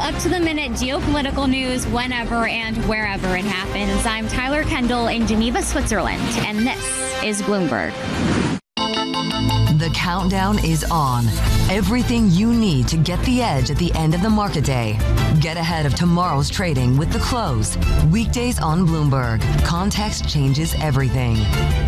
up-to-the-minute geopolitical news whenever and wherever it happens. I'm Tyler Kendall in Geneva, Switzerland, and this is Bloomberg. The countdown is on. Everything you need to get the edge at the end of the market day. Get ahead of tomorrow's trading with The Close. Weekdays on Bloomberg. Context changes everything.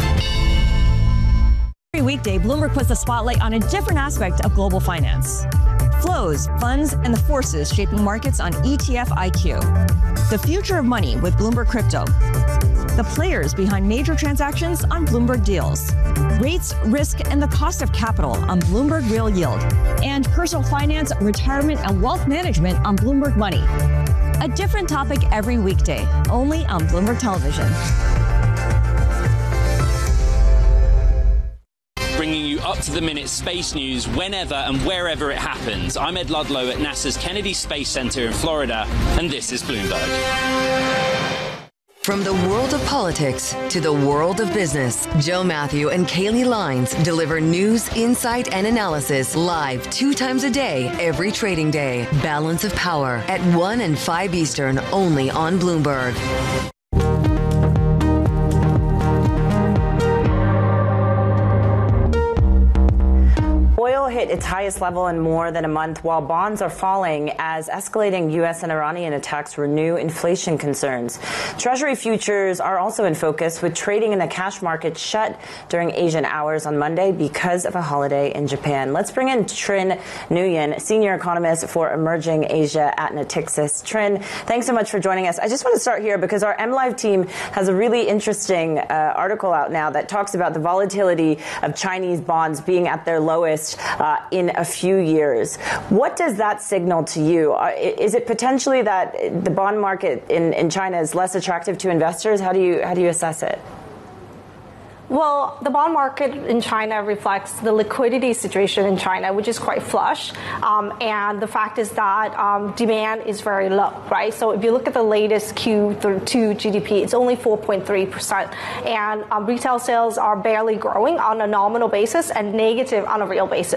Every weekday, Bloomberg puts the spotlight on a different aspect of global finance. Flows, funds, and the forces shaping markets on ETF IQ. The future of money with Bloomberg Crypto. The players behind major transactions on Bloomberg Deals. Rates, risk, and the cost of capital on Bloomberg Real Yield. And personal finance, retirement, and wealth management on Bloomberg Money. A different topic every weekday, only on Bloomberg Television. Bringing you up-to-the-minute space news whenever and wherever it happens. I'm Ed Ludlow at NASA's Kennedy Space Center in Florida, and this is Bloomberg. From the world of politics to the world of business, Joe Matthew and Kaylee Lines deliver news, insight, and analysis live 2 times a day, every trading day. Balance of Power at 1 and 5 Eastern, only on Bloomberg. Oil hit its highest level in more than a month, while bonds are falling as escalating U.S. and Iranian attacks renew inflation concerns. Treasury futures are also in focus, with trading in the cash market shut during Asian hours on Monday because of a holiday in Japan. Let's bring in Trinh Nguyen, senior economist for Emerging Asia at Natixis. Trinh, thanks so much for joining us. I just want to start here because our MLive team has a really interesting article out now that talks about the volatility of Chinese bonds being at their lowest in a few years. What does that signal to you? Is it potentially that the bond market in China is less attractive to investors? How do you assess it? Well, the bond market in China reflects the liquidity situation in China, which is quite flush. And the fact is that demand is very low, right? So if you look at the latest Q2 GDP, it's only 4.3%. And retail sales are barely growing on a nominal basis and negative on a real basis.